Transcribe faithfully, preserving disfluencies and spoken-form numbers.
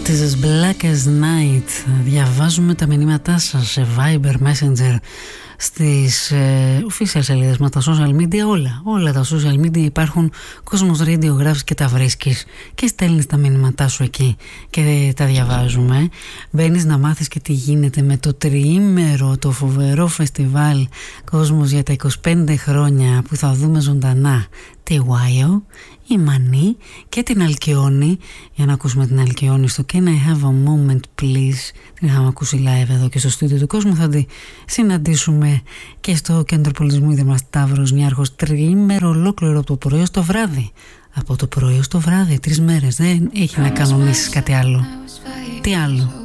as black as night. Διαβάζουμε τα μηνύματά σας σε Viber, Messenger, στις ε, official σελίδες μας, τα social media, όλα, όλα τα social media υπάρχουν. Κόσμος Radio, γράφεις και τα βρίσκεις και στέλνεις τα μηνύματά σου εκεί και τα διαβάζουμε. Μπαίνεις να μάθεις και τι γίνεται με το τριήμερο, το φοβερό φεστιβάλ Κόσμος για τα είκοσι πέντε χρόνια που θα δούμε ζωντανά τη Γουάιο, η Μανή και την Αλκιόνη. Για να ακούσουμε την Αλκιόνη στο Can I have a moment please. Την είχαμε ακούσει live εδώ και στο στούντιο του Κόσμου. Θα τη συναντήσουμε και στο Κέντρο Πολιτισμού Ίδρυμα Σταύρος Νιάρχος, τριήμερο ολόκληρο από το πρωί στο βράδυ. Από το πρωί στο βράδυ, τρεις μέρες. Δεν έχει να κανονίσεις κάτι άλλο. Τι άλλο?